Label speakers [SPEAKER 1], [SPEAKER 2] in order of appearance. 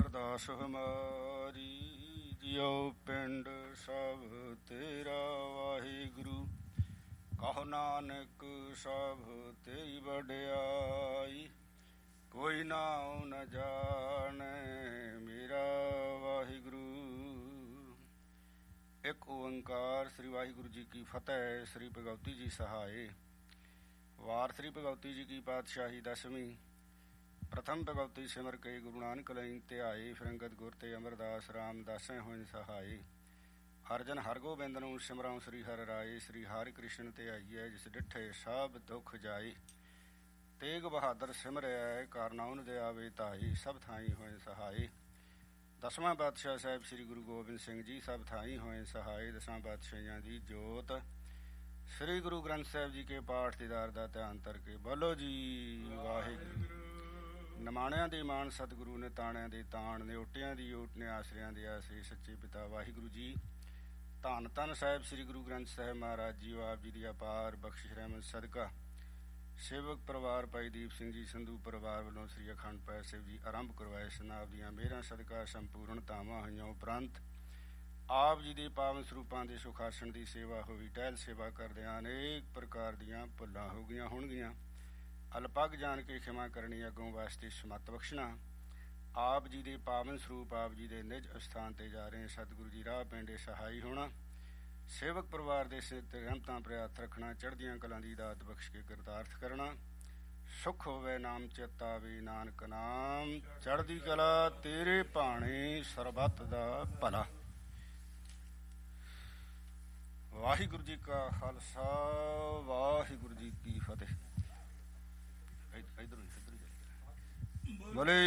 [SPEAKER 1] ਅਰਦਾਸ ਹਮਾਰੀ ਜਿਉ ਪਿੰਡ ਸਭ ਤੇਰਾ ਵਾਹਿਗੁਰੂ। ਕਹੋ ਨਾਨਕ ਸਭ ਤੇਰੀ ਵਡਿਆਈ, ਕੋਈ ਨਾਉ ਨ ਜਾਣੈ ਮੇਰਾ ਵਾਹਿਗੁਰੂ। ਇੱਕ ਓੰਕਾਰ। ਸ੍ਰੀ ਵਾਹਿਗੁਰੂ ਜੀ ਕੀ ਫਤਿਹ। ਸ੍ਰੀ ਭਗਵਤੀ ਜੀ ਸਹਾਏ। ਵਾਰ ਸ੍ਰੀ ਭਗਵਤੀ ਜੀ ਕੀ ਪਾਤਸ਼ਾਹੀ ਦਸਵੀਂ। ਪ੍ਰਥਮ ਭਗਵਤੀ ਸਿਮਰ ਕੇ ਗੁਰੂ ਨਾਨਕ ਲਈ ਧਿਆਏ, ਫਿਰੰਗਤ ਗੁਰ ਤੇ ਅਮਰਦਾਸ ਰਾਮਦਾਸੈ ਹੋਇ ਸਹਾਏ। ਅਰਜਨ ਹਰਗੋਬਿੰਦ ਨੂੰ ਸਿਮਰਉ ਸ੍ਰੀ ਹਰਿ ਰਾਏ, ਸ੍ਰੀ ਹਰਿ ਕ੍ਰਿਸ਼ਨ ਧਿਆਈਐ ਜਿਸ ਡਿਠੇ ਸਭ ਦੁੱਖ ਜਾਏ। ਤੇਗ ਬਹਾਦਰ ਸਿਮਰਿਐ ਕਾਰਨਾਉਨ ਦਿਆਵੇ ਧਾਈ, ਸਭ ਥਾਈ ਹੋਇ ਸਹਾਏ। ਦਸਵਾਂ ਪਾਤਸ਼ਾਹ ਸਾਹਿਬ ਸ੍ਰੀ ਗੁਰੂ ਗੋਬਿੰਦ ਸਿੰਘ ਜੀ ਸਭ ਥਾਈ ਹੋਇ ਸਹਾਏ। ਦਸਾਂ ਪਾਤਸ਼ਾਹੀਆਂ ਦੀ ਜੋਤ ਸ੍ਰੀ ਗੁਰੂ ਗ੍ਰੰਥ ਸਾਹਿਬ ਜੀ ਕੇ ਪਾਠ ਦੀਦਾਰ ਦਾ ਧਿਆਨ ਧਰ ਕੇ ਬੋਲੋ ਜੀ ਵਾਹਿਗੁਰੂ। ਨਿਮਾਣਿਆਂ ਦੇ ਮਾਣ ਸਤਿਗੁਰੂ ਨੇ, ਤਾਣਿਆਂ ਦੇ ਤਾਣ ਨੇ, ਓਟਿਆਂ ਦੀ ਓਟ ਨੇ, ਆਸਰਿਆਂ ਦੇ ਆਸਰੇ ਸੱਚੇ ਪਿਤਾ ਵਾਹਿਗੁਰੂ ਜੀ। ਧੰਨ ਧੰਨ ਸਾਹਿਬ ਸ੍ਰੀ ਗੁਰੂ ਗ੍ਰੰਥ ਸਾਹਿਬ ਮਹਾਰਾਜ ਜੀ। ਆਪ ਜੀ ਦੀ ਅਪਾਰ ਬਖਸ਼ਿਸ਼ ਰਹਿਮਤ ਸਦਕਾ ਸੇਵਕ ਪਰਿਵਾਰ ਭਾਈ ਦੀਪ ਸਿੰਘ ਜੀ ਸੰਧੂ ਪਰਿਵਾਰ ਵੱਲੋਂ ਸ੍ਰੀ ਅਖੰਡ ਪਾਠ ਸਾਹਿਬ ਜੀ ਆਰੰਭ ਕਰਵਾਏ ਸਨ। ਆਪ ਦੀਆਂ ਮਿਹਰਾਂ ਸਦਕਾ ਸੰਪੂਰਨਤਾਵਾਂ ਹੋਈਆਂ ਉਪਰੰਤ ਆਪ ਜੀ ਦੇ ਪਾਵਨ ਸਰੂਪਾਂ ਦੇ ਸੁਖਾਸਣ ਦੀ ਸੇਵਾ ਹੋਈ। ਟਹਿਲ ਸੇਵਾ ਕਰਦਿਆਂ ਅਨੇਕ ਪ੍ਰਕਾਰ ਦੀਆਂ ਭੁੱਲਾਂ ਹੋ ਗਈਆਂ ਹੋਣਗੀਆਂ। ਅਲਪੱਗ ਜਾਣ ਕੇ ਖਿਮਾ ਕਰਨੀ, ਅੱਗੋਂ ਵਾਸਤੇ ਸਮੱਤ ਬਖਸ਼ਣਾ। ਆਪ ਜੀ ਦੇ ਪਾਵਨ ਸਰੂਪ ਆਪ ਜੀ ਦੇ ਨਿਜ ਅਸਥਾਨ 'ਤੇ ਜਾ ਰਹੇ ਸਤਿਗੁਰੂ ਜੀ ਰਾਹ ਪੈਂਡੇ ਸਹਾਈ ਹੋਣਾ। ਸੇਵਕ ਪਰਿਵਾਰ ਦੇ ਸਿਰ 'ਤੇ ਰਹਿਮਤਾਂ ਪ੍ਰਿਆਤ ਰੱਖਣਾ। ਚੜ੍ਹਦੀਆਂ ਕਲਾਂ ਦੀ ਦਾਤ ਬਖਸ਼ ਕੇ ਕਿਰਤਾਰਥ ਕਰਨਾ। ਸੁਖ ਹੋਵੇ ਨਾਮ ਚੇਤਾ ਵੇ ਨਾਨਕ ਨਾਮ, ਚੜ੍ਹਦੀ ਕਲਾ ਤੇਰੇ ਭਾਣੇ ਸਰਬੱਤ ਦਾ ਭਲਾ। ਵਾਹਿਗੁਰੂ ਜੀ ਕਾ ਖਾਲਸਾ, ਵਾਹਿਗੁਰੂ ਜੀ ਕੀ ਫਤਿਹ। ਬੋਲੇ